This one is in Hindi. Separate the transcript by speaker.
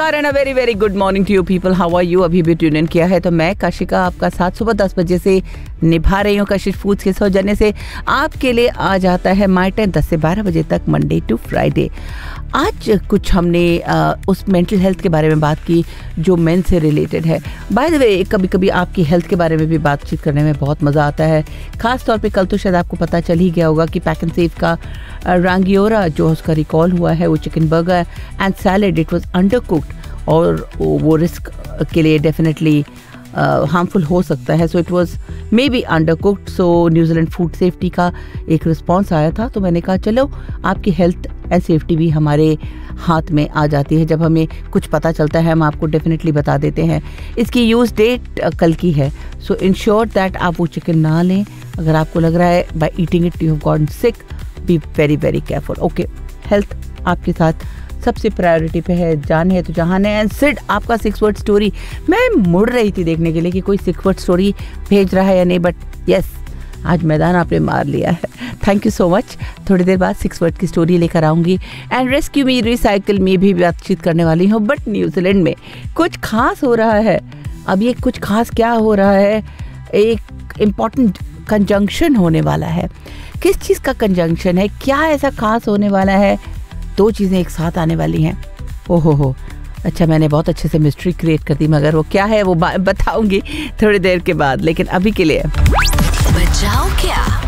Speaker 1: नमस्कार and a very very good morning to you people. How are you? अभी भी ट्यून इन किया है तो मैं काशिका आपका साथ सुबह 10 बजे से निभा रही हूँ। कशिश फूड्स के सौजन्य से आपके लिए आ जाता है माय टाइम 10 से 12 बजे तक, मंडे टू फ्राइडे। आज कुछ हमने उस मेंटल हेल्थ के बारे में बात की जो मेन से रिलेटेड है। बाय द वे, कभी कभी आपकी हेल्थ के बारे में भी बातचीत करने में बहुत मज़ा आता है। ख़ास तौर पे कल तो शायद आपको पता चल ही गया होगा कि पैक एंड सेव का रांगियोरा जो उसका रिकॉल हुआ है, वो chicken burger and salad it was under cooked और वो रिस्क के लिए डेफिनेटली हार्मफुल हो सकता है। So it was may be under cooked. So New Zealand food safety का एक रिस्पॉन्स आया था, तो मैंने कहा चलो आपकी हेल्थ एंड सेफ्टी भी हमारे हाथ में आ जाती है। जब हमें कुछ पता चलता है हम आपको डेफिनेटली बता देते हैं। इसकी यूज़ डेट कल की है, सो इंश्योर दैट आप वो चिकन ना लें। अगर आपको लग रहा है by eating it you have gotten sick, be very very careful. Okay, health आपके साथ सबसे प्रायोरिटी पे है। जान है तो जहान है। एंड सिड आपका 6 वर्ड स्टोरी, मैं मुड़ रही थी देखने के लिए कि कोई 6 वर्ड स्टोरी भेज रहा है या नहीं, बट यस, आज मैदान आपने मार लिया है। Thank you so much. थोड़ी देर बाद 6 वर्ड की स्टोरी लेकर आऊँगी एंड रेस्क्यू मी रिसाइकिल में भी बातचीत करने वाली हूँ। बट न्यूजीलैंड में कुछ खास हो रहा है। अब ये कुछ खास क्या हो रहा है? एक इम्पॉर्टेंट कंजंक्शन होने वाला है। किस चीज़ का कंजंक्शन है? क्या ऐसा खास होने वाला है? 2 चीज़ें एक साथ आने वाली हैं। ओहो हो, अच्छा, मैंने बहुत अच्छे से मिस्ट्री क्रिएट कर दी, मगर वो क्या है वो बताऊंगी थोड़ी देर के बाद। लेकिन अभी के लिए
Speaker 2: बचाओ क्या?